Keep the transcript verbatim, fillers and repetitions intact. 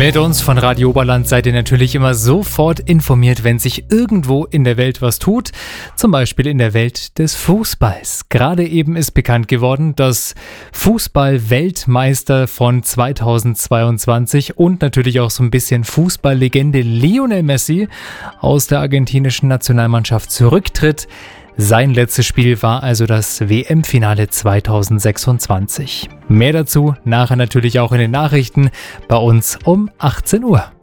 Mit uns von Radio Oberland seid ihr natürlich immer sofort informiert, wenn sich irgendwo in der Welt was tut. Zum Beispiel in der Welt des Fußballs. Gerade eben ist bekannt geworden, dass Fußball-Weltmeister von zweitausendzweiundzwanzig und natürlich auch so ein bisschen Fußballlegende Lionel Messi aus der argentinischen Nationalmannschaft zurücktritt. Sein letztes Spiel war also das W M-Finale zweitausendsechsundzwanzig. Mehr dazu nachher natürlich auch in den Nachrichten bei uns um achtzehn Uhr.